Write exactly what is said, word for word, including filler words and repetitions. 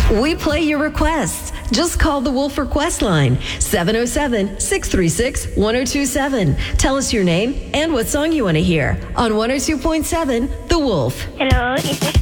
We play your requests. Just call the Wolf Request line, seven oh seven, six three six, one oh two seven. Tell us your name and what song you want to hear on one oh two point seven The Wolf. Hello, is this